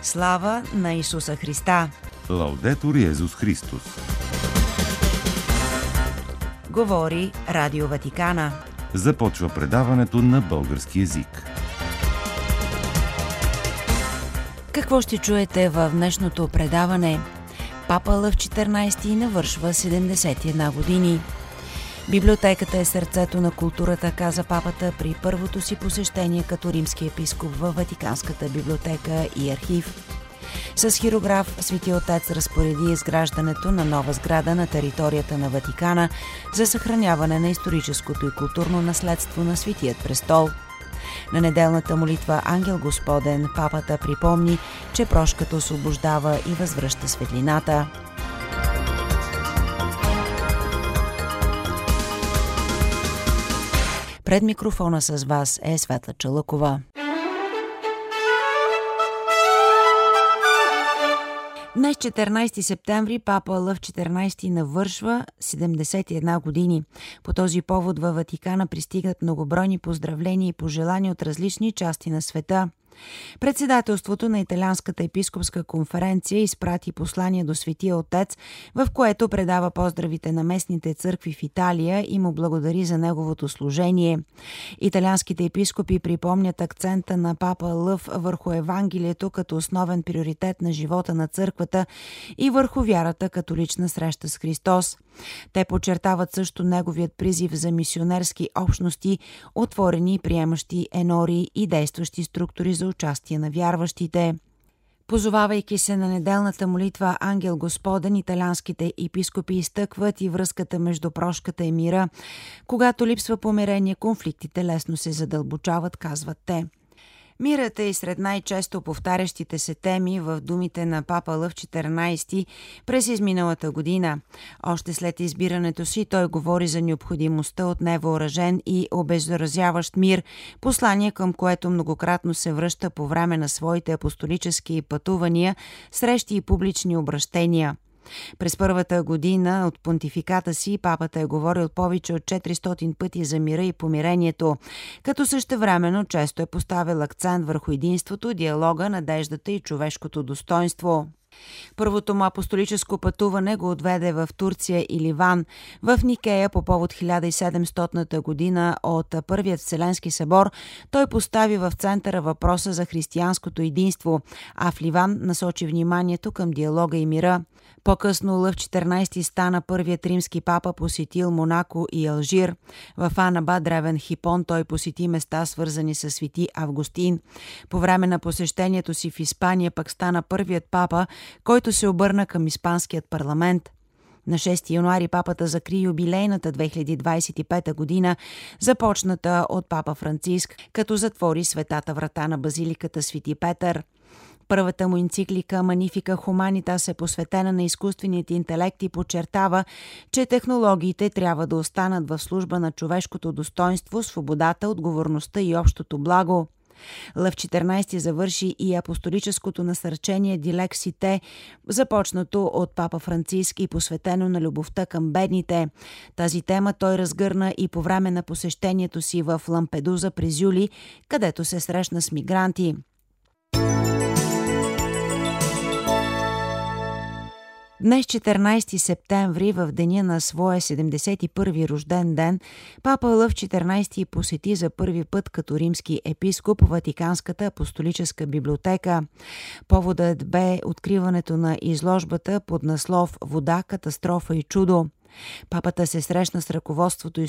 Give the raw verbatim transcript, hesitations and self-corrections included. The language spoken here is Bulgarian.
Слава на Исуса Христа! Лаудетур Йезус Христос! Говори Радио Ватикана. Започва предаването на български език. Какво ще чуете в днешното предаване? Папа Лъв четиринайсети навършва седемдесет и една години. Библиотеката е сърцето на културата, каза папата при първото си посещение като римски епископ във Ватиканската библиотека и архив. С хирограф Свети Отец разпореди изграждането на нова сграда на територията на Ватикана за съхраняване на историческото и културно наследство на Светият престол. На неделната молитва Ангел Господен папата припомни, че прошката освобождава и възвръща светлината. Пред микрофона с вас е Светла Чалъкова. Днес, четиринайсети септември, папа Лъв четиринайсети навършва седемдесет и една години. По този повод във Ватикана пристигат многобройни поздравления и пожелания от различни части на света. Председателството на Италианската епископска конференция изпрати послание до Светия Отец, в което предава поздравите на местните църкви в Италия и му благодари за неговото служение. Италианските епископи припомнят акцента на папа Лъв върху Евангелието като основен приоритет на живота на църквата и върху вярата като лична среща с Христос. Те подчертават също неговият призив за мисионерски общности, отворени и приемащи енори и действащи структури за участие на вярващите. Позовавайки се на неделната молитва Ангел Господен, италианските епископи изтъкват и връзката между прошката и мира. Когато липсва помирение, конфликтите лесно се задълбочават, казват те. Мирът е и сред най-често повтарящите се теми в думите на папа Лъв четиринайсети през изминалата година. Още след избирането си той говори за необходимостта от невъоръжен и обеззаразяващ мир, послание към което многократно се връща по време на своите апостолически пътувания, срещи и публични обращения. През първата година от понтификата си папата е говорил повече от четиристотин пъти за мира и помирението, като същевременно често е поставил акцент върху единството, диалога, надеждата и човешкото достоинство. Първото му апостолическо пътуване го отведе в Турция и Ливан. В Никея по повод хиляда и седемстотната година от Първият Вселенски събор той постави в центъра въпроса за християнското единство, а в Ливан насочи вниманието към диалога и мира. По-късно Лъв четиринайсети стана първият римски папа, посетил Монако и Алжир. В Анаба, древен Хипон, той посети места, свързани с Свети Августин. По време на посещението си в Испания пък стана първият папа, който се обърна към испанският парламент. На шести януари папата закри юбилейната две хиляди двайсет и пета година, започната от папа Франциск, като затвори светата врата на базиликата Свети Петър. Първата му енциклика Magnificat Humanitas е посветена на изкуственият интелект и подчертава, че технологиите трябва да останат в служба на човешкото достоинство, свободата, отговорността и общото благо. Лъв четиринайсети завърши и апостолическото насърчение Дилексите, започнато от папа Франциск и посветено на любовта към бедните. Тази тема той разгърна и по време на посещението си в Лампедуза през юли, където се срещна с мигранти. Днес, четиринайсети септември, в деня на своя седемдесет и първи рожден ден, папа Лъв четиринайсети посети за първи път като римски епископ Ватиканската апостолическа библиотека. Поводът бе откриването на изложбата под наслов «Вода, катастрофа и чудо». Папата се срещна с ръководството и